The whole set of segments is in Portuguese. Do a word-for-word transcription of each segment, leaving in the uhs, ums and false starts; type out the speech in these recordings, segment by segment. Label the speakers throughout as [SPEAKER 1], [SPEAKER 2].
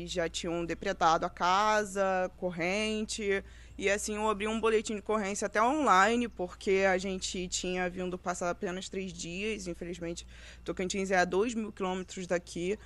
[SPEAKER 1] eles já tinham depredado a casa, corrente, e assim eu abri um boletim de ocorrência até online, porque a gente tinha vindo passar apenas três dias, infelizmente Tocantins é a dois mil quilômetros daqui,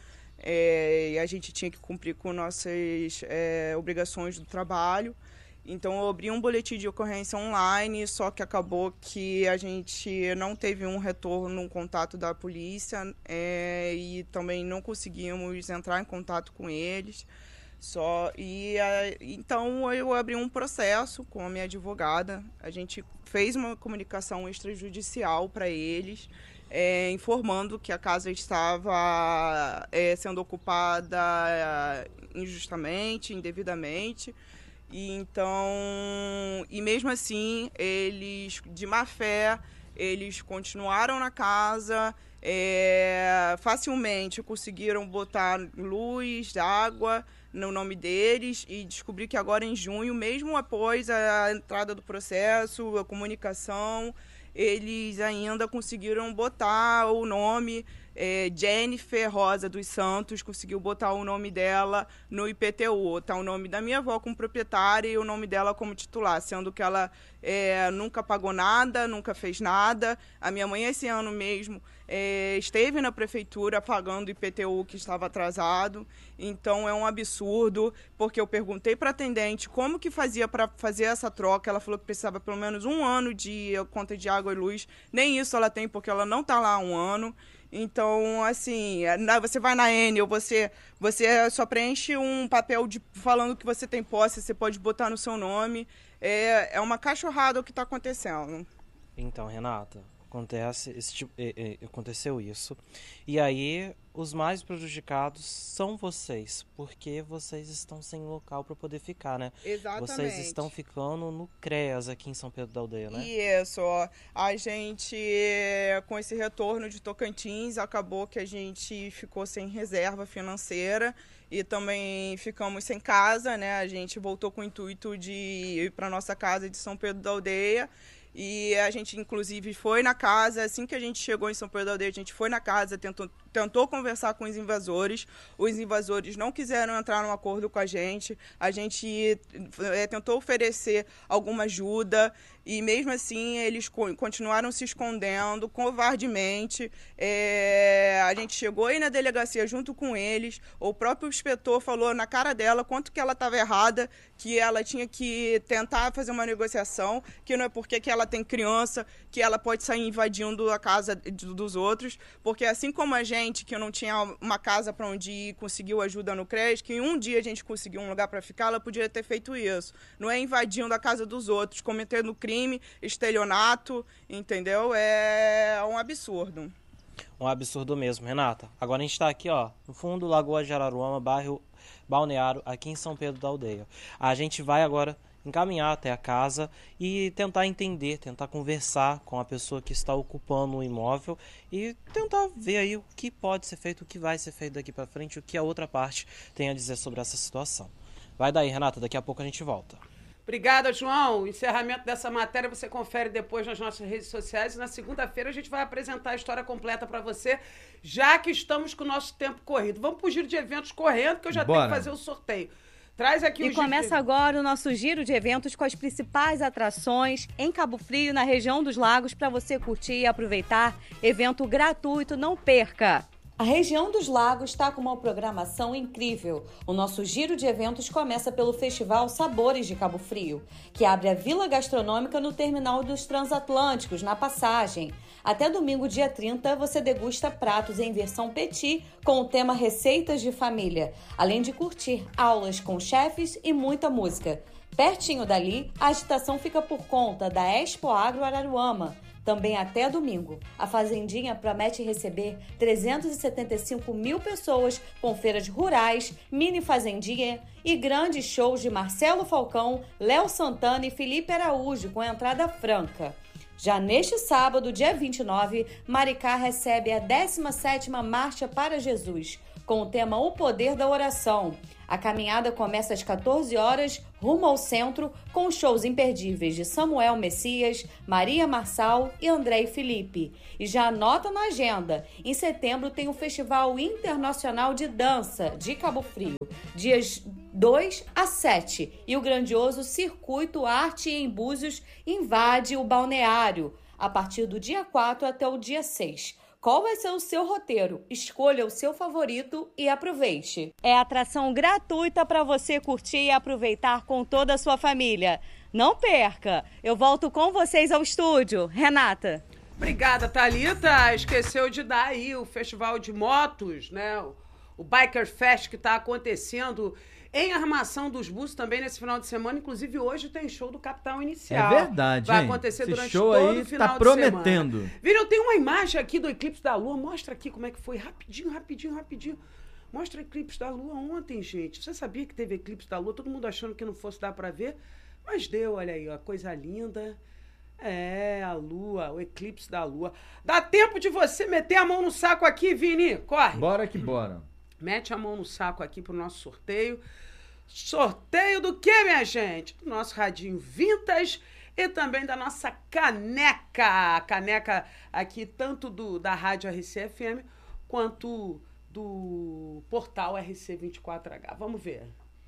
[SPEAKER 1] é, e a gente tinha que cumprir com nossas é, obrigações do trabalho. Então, eu abri um boletim de ocorrência online, só que acabou que a gente não teve um retorno, um contato da polícia, é, e também não conseguimos entrar em contato com eles. Só, e a, então, eu abri um processo com a minha advogada. A gente fez uma comunicação extrajudicial para eles, é, informando que a casa estava é, sendo ocupada é, injustamente, indevidamente. E então, e mesmo assim, eles, de má fé, eles continuaram na casa, é, facilmente conseguiram botar luz, água no nome deles, e descobri que agora em junho, mesmo após a entrada do processo, a comunicação, eles ainda conseguiram botar o nome é, Jennifer Rosa dos Santos, conseguiu botar o nome dela no I P T U. Tá o nome da minha avó como proprietária e o nome dela como titular, sendo que ela é, nunca pagou nada, nunca fez nada. A minha mãe, esse ano mesmo, é, esteve na prefeitura pagando o I P T U que estava atrasado. Então, é um absurdo, porque eu perguntei para a atendente como que fazia para fazer essa troca. Ela falou que precisava pelo menos um ano de conta de água e luz. Nem isso ela tem, porque ela não está lá há um ano. Então, assim, você vai na Enel, você, você só preenche um papel de, falando que você tem posse, você pode botar no seu nome. É, é uma cachorrada o que está acontecendo.
[SPEAKER 2] Então, Renata, acontece esse tipo, é, é, aconteceu isso. E aí, os mais prejudicados são vocês, porque vocês estão sem local para poder ficar, né?
[SPEAKER 1] Exatamente.
[SPEAKER 2] Vocês estão ficando no CREAS aqui em São Pedro da Aldeia, né?
[SPEAKER 1] Isso, ó. A gente, com esse retorno de Tocantins, acabou que a gente ficou sem reserva financeira e também ficamos sem casa, né? A gente voltou com o intuito de ir para nossa casa de São Pedro da Aldeia. E a gente, inclusive, foi na casa, assim que a gente chegou em São Pedro da Aldeia, a gente foi na casa, tentou, tentou conversar com os invasores. Os invasores não quiseram entrar num acordo com a gente. A gente é, tentou oferecer alguma ajuda e, mesmo assim, eles co- continuaram se escondendo covardemente. É, a gente chegou aí na delegacia junto com eles. O próprio inspetor falou na cara dela quanto que ela estava errada, que ela tinha que tentar fazer uma negociação, que não é porque que ela tem criança, que ela pode sair invadindo a casa dos outros, porque assim como a gente, que não tinha uma casa para onde ir, conseguiu ajuda no CREAS, que um dia a gente conseguiu um lugar para ficar, ela podia ter feito isso. Não é invadindo a casa dos outros, cometendo crime, estelionato, entendeu? É um absurdo.
[SPEAKER 2] Um absurdo mesmo, Renata. Agora a gente está aqui, ó, no fundo do Lagoa de Araruama, bairro Balneário, aqui em São Pedro da Aldeia. A gente vai agora encaminhar até a casa e tentar entender, tentar conversar com a pessoa que está ocupando o imóvel e tentar ver aí o que pode ser feito, o que vai ser feito daqui para frente, o que a outra parte tem a dizer sobre essa situação. Vai daí, Renata, daqui a pouco a gente volta.
[SPEAKER 3] Obrigada, João. O encerramento dessa matéria você confere depois nas nossas redes sociais e na segunda-feira a gente vai apresentar a história completa para você, já que estamos com o nosso tempo corrido. Vamos pro giro de eventos correndo, que eu já
[SPEAKER 4] Bora.
[SPEAKER 3] tenho que fazer o sorteio. Traz aqui o
[SPEAKER 5] E
[SPEAKER 3] giro
[SPEAKER 5] começa
[SPEAKER 3] de...
[SPEAKER 5] agora o nosso giro de eventos com as principais atrações em Cabo Frio, na região dos lagos, para você curtir e aproveitar. Evento gratuito, não perca! A região dos lagos está com uma programação incrível. O nosso giro de eventos começa pelo Festival Sabores de Cabo Frio, que abre a Vila Gastronômica no Terminal dos Transatlânticos, na Passagem. Até domingo, dia trinta, você degusta pratos em versão petit com o tema Receitas de Família, além de curtir aulas com chefes e muita música. Pertinho dali, a agitação fica por conta da Expo Agro Araruama, também até domingo. A Fazendinha promete receber trezentas e setenta e cinco mil pessoas com feiras rurais, mini fazendinha e grandes shows de Marcelo Falcão, Léo Santana e Felipe Araújo com entrada franca. Já neste sábado, dia vinte e nove, Maricá recebe a décima sétima Marcha para Jesus, com o tema O Poder da Oração. A caminhada começa às quatorze horas, rumo ao centro, com shows imperdíveis de Samuel Messias, Maria Marçal e André Felipe. E já anota na agenda, em setembro tem o Festival Internacional de Dança de Cabo Frio, dias dois a sete, e o grandioso Circuito Arte em Búzios invade o balneário, a partir do dia quatro até o dia seis. Qual vai ser o seu roteiro? Escolha o seu favorito e aproveite. É atração gratuita para você curtir e aproveitar com toda a sua família. Não perca! Eu volto com vocês ao estúdio. Renata.
[SPEAKER 3] Obrigada, Thalita. Esqueceu de dar aí o festival de motos, né? O Biker Fest que está acontecendo em Armação dos Búzios também nesse final de semana. Inclusive, hoje tem show do Capital Inicial.
[SPEAKER 4] É verdade,
[SPEAKER 3] Vai
[SPEAKER 4] hein?
[SPEAKER 3] acontecer
[SPEAKER 4] Esse
[SPEAKER 3] durante
[SPEAKER 4] show
[SPEAKER 3] todo
[SPEAKER 4] aí
[SPEAKER 3] o final
[SPEAKER 4] tá
[SPEAKER 3] de
[SPEAKER 4] prometendo.
[SPEAKER 3] semana. Viram, tem uma imagem aqui do eclipse da Lua. Mostra aqui como é que foi. Rapidinho, rapidinho, rapidinho. Mostra o eclipse da Lua ontem, gente. Você sabia que teve eclipse da Lua? Todo mundo achando que não fosse dar pra ver. Mas deu, olha aí, ó. Coisa linda. É, a Lua, o eclipse da Lua. Dá tempo de você meter a mão no saco aqui, Vini. Corre.
[SPEAKER 4] Bora que bora.
[SPEAKER 3] Mete a mão no saco aqui pro nosso sorteio. Sorteio do que, minha gente? Do nosso radinho Vintage e também da nossa caneca. A caneca aqui, tanto do, da Rádio R C F M, quanto do portal R C vinte e quatro H. Vamos ver.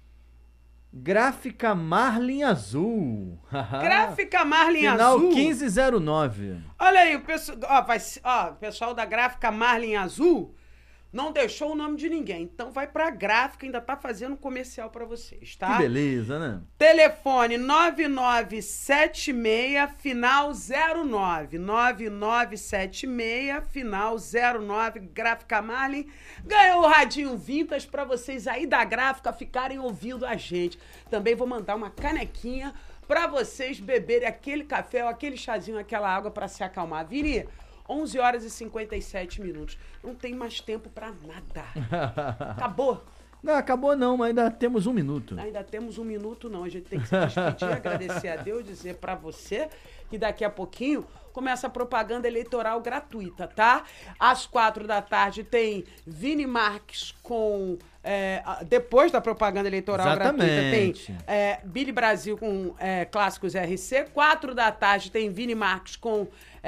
[SPEAKER 4] Gráfica Marlin Azul.
[SPEAKER 3] Gráfica Marlin
[SPEAKER 4] Final
[SPEAKER 3] Azul.
[SPEAKER 4] quinze zero nove.
[SPEAKER 3] Olha aí, o pessoal, ó, vai, ó, o pessoal da Gráfica Marlin Azul não deixou o nome de ninguém. Então vai pra gráfica, ainda tá fazendo um comercial pra vocês, tá?
[SPEAKER 4] Que beleza, né?
[SPEAKER 3] Telefone nove nove sete seis, final zero nove. nove nove sete seis, final zero nove. Gráfica Marlin ganhou o radinho Vintage pra vocês aí da gráfica ficarem ouvindo a gente. Também vou mandar uma canequinha pra vocês beberem aquele café, ou aquele chazinho, aquela água pra se acalmar. Vini, onze horas e cinquenta e sete minutos. Não tem mais tempo pra nada. Acabou.
[SPEAKER 4] Não, acabou não, mas ainda temos um minuto.
[SPEAKER 3] Ainda temos um minuto não. A gente tem que se despedir, agradecer a Deus, dizer pra você que daqui a pouquinho começa a propaganda eleitoral gratuita, tá? Às quatro da tarde tem Vini Marques com... É, depois da propaganda eleitoral
[SPEAKER 4] Exatamente.
[SPEAKER 3] gratuita, tem é, Billy Brasil com é, Clássicos R C. Quatro da tarde tem Vini Marques com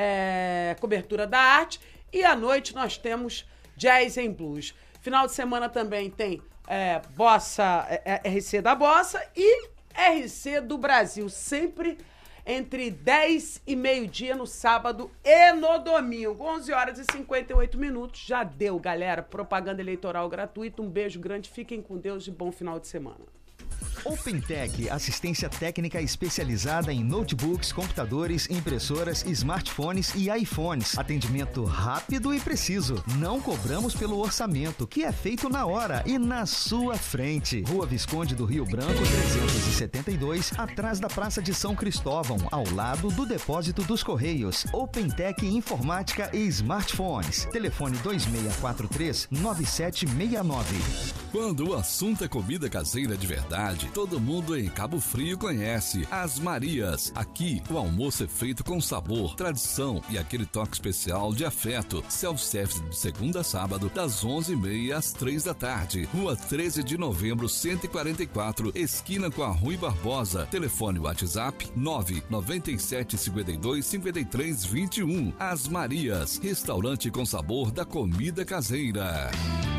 [SPEAKER 3] é, cobertura da arte. E à noite nós temos Jazz em Blues. Final de semana também tem é, Bossa, é, R C da Bossa e R C do Brasil. Sempre entre dez e meio-dia no sábado e no domingo. onze horas e cinquenta e oito minutos. Já deu, galera. Propaganda eleitoral gratuita. Um beijo grande. Fiquem com Deus e bom final de semana.
[SPEAKER 6] OpenTech, assistência técnica especializada em notebooks, computadores, impressoras, smartphones e iPhones. Atendimento rápido e preciso. Não cobramos pelo orçamento, que é feito na hora e na sua frente. Rua Visconde do Rio Branco, trezentos e setenta e dois, atrás da Praça de São Cristóvão, ao lado do Depósito dos Correios. OpenTech Informática e Smartphones. Telefone dois seis quatro três, nove sete seis nove.
[SPEAKER 7] Quando o assunto é comida caseira de verdade, todo mundo em Cabo Frio conhece As Marias. Aqui, o almoço é feito com sabor, tradição e aquele toque especial de afeto. Self-service de segunda a sábado, das onze e meia às três da tarde. Rua treze de novembro, cento e quarenta e quatro, esquina com a Rui Barbosa. Telefone WhatsApp nove nove sete cinco dois cinco três dois um. As Marias, restaurante com sabor da comida caseira.